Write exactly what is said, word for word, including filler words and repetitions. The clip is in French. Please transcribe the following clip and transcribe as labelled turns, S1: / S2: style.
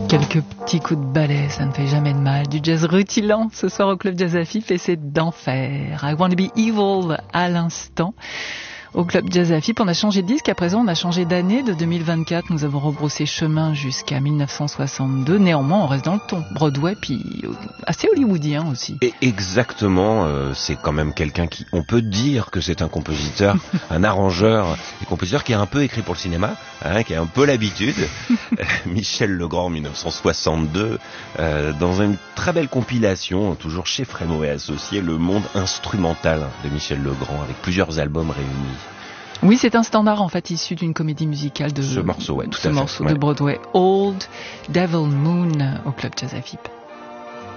S1: Quelques petits coups de balai, ça ne fait jamais de mal. Du jazz rutilant ce soir au Club Jazz Afip et c'est d'enfer. I Wanna Be Evil à l'instant. Au Club Jazz Afip, on a changé de disque, à présent on a changé d'année. De deux mille vingt-quatre, nous avons rebroussé chemin jusqu'à dix-neuf cent soixante-deux. Néanmoins, on reste dans le ton Broadway, puis assez hollywoodien aussi.
S2: Et exactement, euh, c'est quand même quelqu'un qui, on peut dire que c'est un compositeur, un arrangeur et compositeur qui a un peu écrit pour le cinéma, hein, qui a un peu l'habitude. Michel Legrand, dix-neuf cent soixante-deux, euh, dans une très belle compilation, toujours chez Frémaux et Associés, le monde instrumental de Michel Legrand, avec plusieurs albums réunis.
S1: Oui, c'est un standard en fait issu d'une comédie musicale de
S2: ce morceau, ouais, tout
S1: ce
S2: à fait,
S1: morceau
S2: ouais.
S1: de Broadway, Old Devil Moon au Club Jazz Afip.